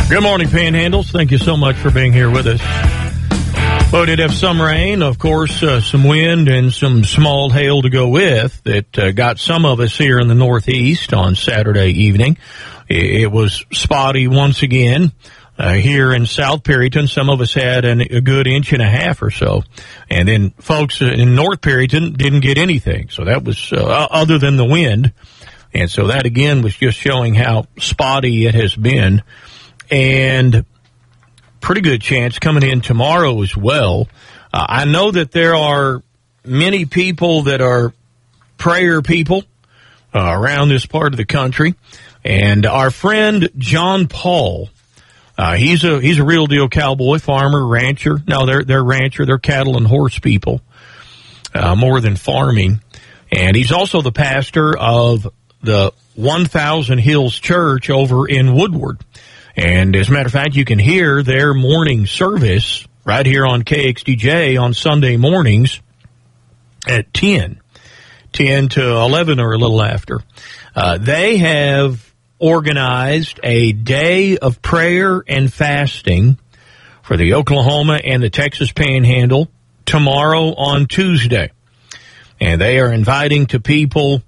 Good morning, Panhandles. Thank you so much for being here with us. Well, we did have some rain, of course, some wind and some small hail to go with that got some of us here in the Northeast on Saturday evening. It was spotty once again. Here in South Perryton, some of us had a good inch and a half or so. And then folks in North Perryton didn't get anything. So that was other than the wind. And so that, again, was just showing how spotty it has been. And pretty good chance coming in tomorrow as well. I know that there are many people that are prayer people around this part of the country. And our friend John Paul, he's a real deal cowboy, farmer, rancher. No, they're rancher. They're cattle and horse people, more than farming. And he's also the pastor of the 1000 Hills Church over in Woodward. And as a matter of fact, you can hear their morning service right here on KXDJ on Sunday mornings at 10 to 11 or a little after. They have organized a day of prayer and fasting for the Oklahoma and the Texas Panhandle tomorrow on Tuesday. And they are inviting people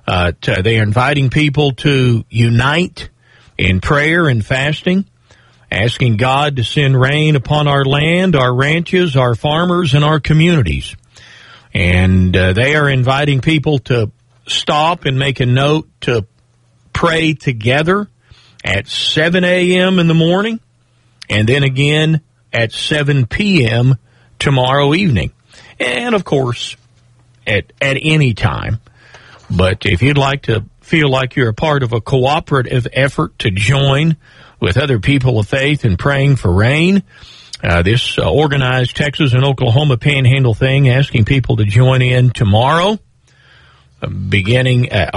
to unite in prayer and fasting, asking God to send rain upon our land, our ranches, our farmers, and our communities. And they are inviting people to stop and make a note to pray together at 7 a.m. in the morning and then again at 7 p.m. tomorrow evening. And, of course, at any time. But if you'd like to feel like you're a part of a cooperative effort to join with other people of faith in praying for rain, this organized Texas and Oklahoma Panhandle thing, asking people to join in tomorrow, beginning at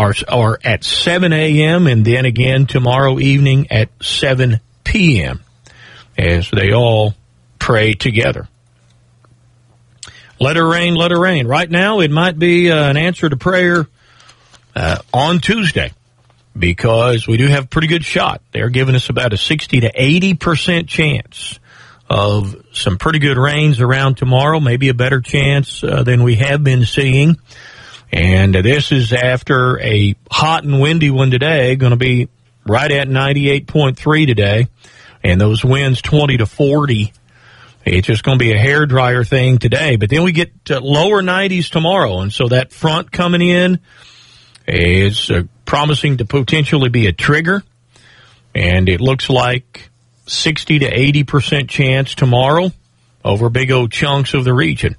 7 a.m. and then again tomorrow evening at 7 p.m. as they all pray together. Let her rain, let her rain. Right now, it might be an answer to prayer on Tuesday, because we do have a pretty good shot. They're giving us about a 60 to 80% chance of some pretty good rains around tomorrow, maybe a better chance than we have been seeing. And this is after a hot and windy one today, going to be right at 98.3 today, and those winds 20 to 40. It's just going to be a hairdryer thing today. But then we get lower 90s tomorrow, and so that front coming in is promising to potentially be a trigger, and it looks like 60 to 80% chance tomorrow over big old chunks of the region.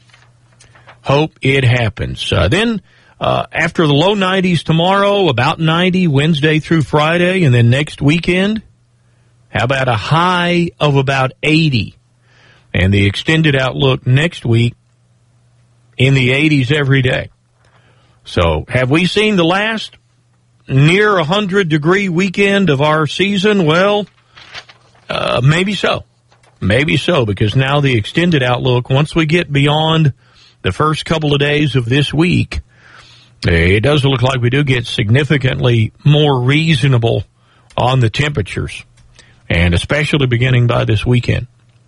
Hope it happens. Then after the low 90s tomorrow, about 90 Wednesday through Friday, and then next weekend, how about a high of about 80? And the extended outlook next week in the 80s every day. So have we seen the last near 100-degree weekend of our season? Well, maybe so. Maybe so, because now the extended outlook, once we get beyond the first couple of days of this week, it does look like we do get significantly more reasonable on the temperatures, and especially beginning by this weekend.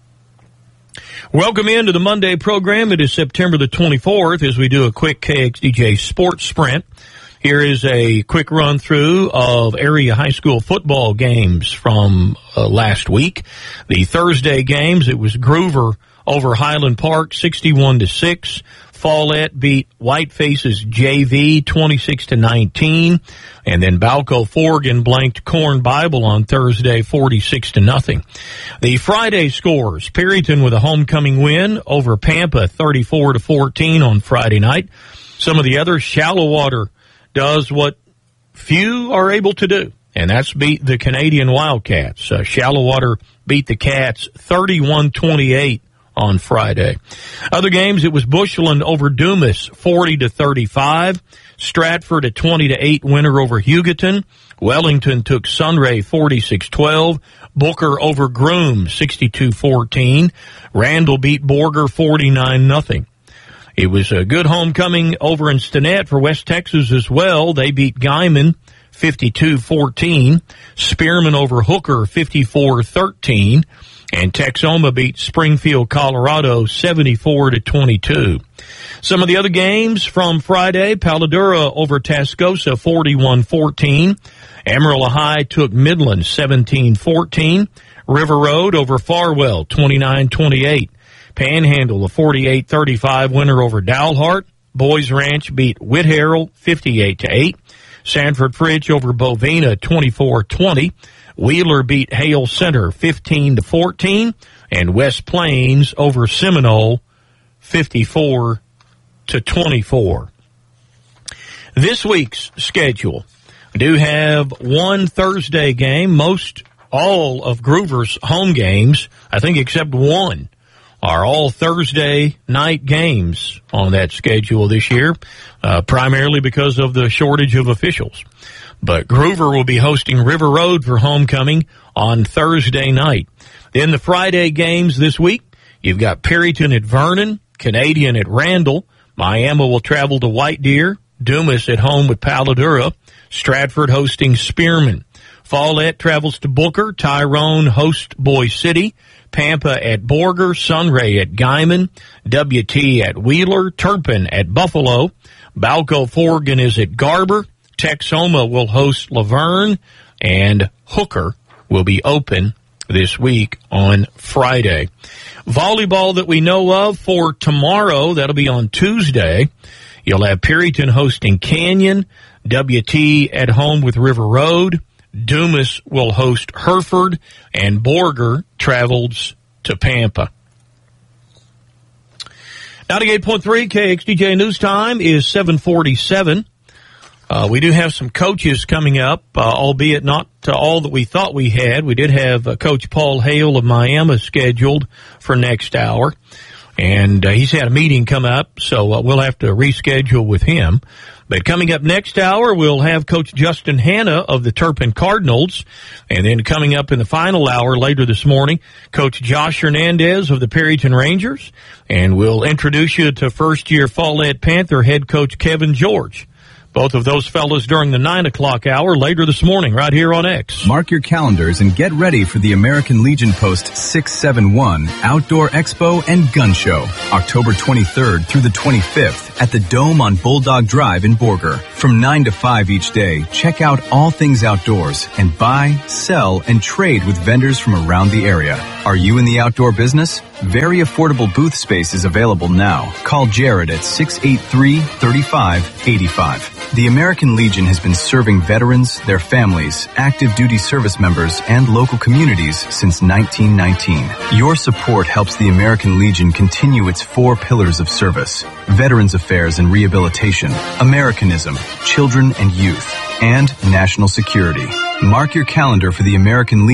Welcome into the Monday program. It is September the 24th as we do a quick KXDJ Sports Sprint. Here is a quick run through of area high school football games from last week. The Thursday games, it was Groover over Highland Park 61-6. Follett beat Whiteface's JV 26-19, and then Balco Forgan blanked Corn Bible on Thursday 46-0. The Friday scores: Perryton with a homecoming win over Pampa 34-14 on Friday night. Some of the others, Shallow Water does what few are able to do, and that's beat the Canadian Wildcats. Shallow Water beat the Cats 31-28 on Friday. Other games, it was Bushland over Dumas 40-35. Stratford a 20-8 winner over Hugoton. Wellington took Sunray 46-12. Booker over Groom 62-14. Randall beat Borger 49-0. It was a good homecoming over in Stinnett for West Texas as well. They beat Guyman 52-14. Spearman over Hooker, 54-13. And Texoma beat Springfield, Colorado, 74-22. Some of the other games from Friday: Paladura over Tascosa, 41-14. Amarillo High took Midland, 17-14. River Road over Farwell, 29-28. Panhandle, a 48-35 winner over Dalhart. Boys Ranch beat Whit Harrell, 58-8. Sanford Fridge over Bovina, 24-20. Wheeler beat Hale Center, 15-14. And West Plains over Seminole, 54-24. This week's schedule: we do have one Thursday game. All of Groover's home games, I think except one, are all Thursday night games on that schedule this year, primarily because of the shortage of officials. But Groover will be hosting River Road for homecoming on Thursday night. Then the Friday games this week: you've got Perryton at Vernon, Canadian at Randall, Miami will travel to White Deer, Dumas at home with Paladura, Stratford hosting Spearman. Follett travels to Booker, Tyrone hosts Boise City, Pampa at Borger, Sunray at Guyman, WT at Wheeler, Turpin at Buffalo, Balco Forgan is at Garber, Texoma will host Laverne, and Hooker will be open this week on Friday. Volleyball that we know of for tomorrow, that'll be on Tuesday. You'll have Perryton hosting Canyon, WT at home with River Road, Dumas will host Hereford, and Borger travels to Pampa. 98.3 KXDJ News Time is 7:47. We do have some coaches coming up, albeit not all that we thought we had. We did have Coach Paul Hale of Miami scheduled for next hour, and he's had a meeting come up, so we'll have to reschedule with him. But coming up next hour, we'll have Coach Justin Hanna of the Turpin Cardinals. And then coming up in the final hour later this morning, Coach Josh Hernandez of the Perryton Rangers. And we'll introduce you to first-year Follett Panther head coach Kevin George. Both of those fellas during the 9 o'clock hour later this morning right here on X. Mark your calendars and get ready for the American Legion Post 671 Outdoor Expo and Gun Show, October 23rd through the 25th at the Dome on Bulldog Drive in Borger. From 9 to 5 each day, check out all things outdoors and buy, sell, and trade with vendors from around the area. Are you in the outdoor business? Very affordable booth space is available now. Call Jared at 683-3585. The American Legion has been serving veterans, their families, active duty service members, and local communities since 1919. Your support helps the American Legion continue its 4 pillars of service: Veterans Affairs and Rehabilitation, Americanism, Children and Youth, and National Security. Mark your calendar for the American Legion